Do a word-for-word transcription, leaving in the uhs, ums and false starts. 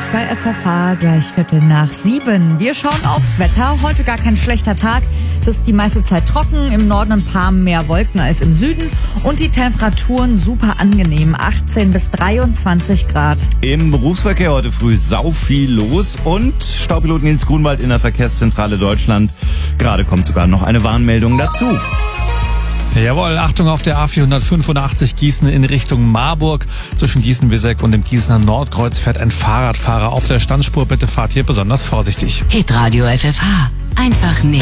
Neues bei F F H, gleich Viertel nach sieben. Wir schauen aufs Wetter. Heute gar kein schlechter Tag. Es ist die meiste Zeit trocken, im Norden ein paar mehr Wolken als im Süden und die Temperaturen super angenehm, achtzehn bis dreiundzwanzig Grad. Im Berufsverkehr heute früh sau viel los und Staupilot Nils Grunwald in der Verkehrszentrale Deutschland. Gerade kommt sogar noch eine Warnmeldung dazu. Jawohl, Achtung auf der A vierhundertfünfundachtzig Gießen in Richtung Marburg. Zwischen Gießen-Wieseck und dem Gießener Nordkreuz fährt ein Fahrradfahrer auf der Standspur. Bitte fahrt hier besonders vorsichtig. Hitradio F F H. Einfach nix.